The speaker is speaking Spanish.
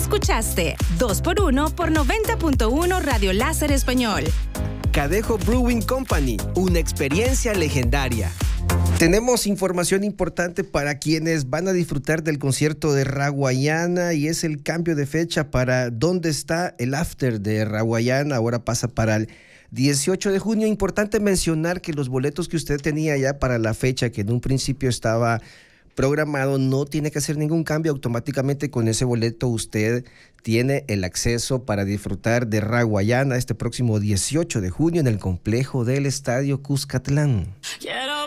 Escuchaste 2x1 por 90.1 Radio Láser Español. Cadejo Brewing Company, una experiencia legendaria. Tenemos información importante para quienes van a disfrutar del concierto de Raguayana y es el cambio de fecha para dónde está el after de Raguayana. Ahora pasa para el 18 de junio. Importante mencionar que los boletos que usted tenía ya para la fecha que en un principio estaba programado, no tiene que hacer ningún cambio. Automáticamente con ese boleto usted tiene el acceso para disfrutar de Raguayana este próximo 18 de junio en el complejo del Estadio Cuscatlán.